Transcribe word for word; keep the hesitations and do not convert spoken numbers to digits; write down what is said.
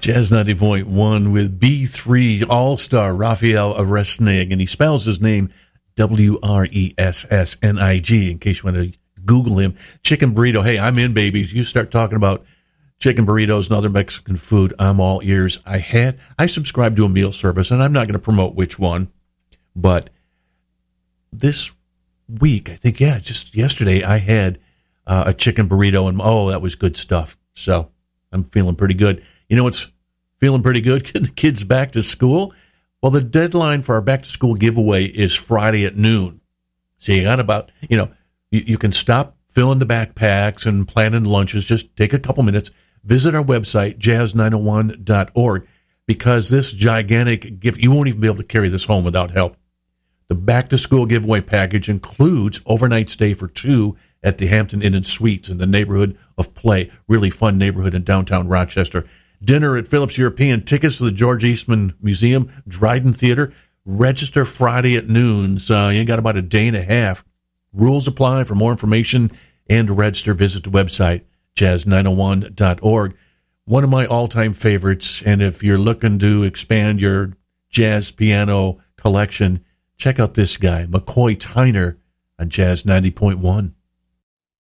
Jazz ninety point one with B three All-Star Rafael Resnig, and he spells his name W R E S S N I G, in case you want to Google him. Chicken burrito. Hey, I'm in, babies. You start talking about chicken burritos and other Mexican food, I'm all ears. I had, I subscribe to a meal service, and I'm not going to promote which one, but this week, I think, yeah, just yesterday, I had uh, a chicken burrito, and oh, that was good stuff. So I'm feeling pretty good. You know what's feeling pretty good? Getting the kids back to school. Well, the deadline for our back-to-school giveaway is Friday at noon. So you got about, you know, you, you can stop filling the backpacks and planning lunches. Just take a couple minutes. Visit our website, jazz nine oh one dot org, because this gigantic gift, you won't even be able to carry this home without help. The back-to-school giveaway package includes overnight stay for two at the Hampton Inn and Suites in the neighborhood of Play. Really fun neighborhood in downtown Rochester. Dinner at Phillips European, tickets to the George Eastman Museum, Dryden Theater. Register Friday at noon, so you got about a day and a half. Rules apply. For more information and to register, visit the website, jazz nine oh one dot org. One of my all-time favorites, and if you're looking to expand your jazz piano collection, check out this guy, McCoy Tyner, on Jazz ninety point one.